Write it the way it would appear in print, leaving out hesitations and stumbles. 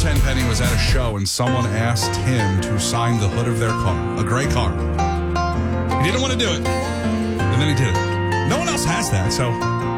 Tenpenny was at a show and someone asked him to sign the hood of their car, a gray car. He didn't want to do it, and then he did it. No one else has that, so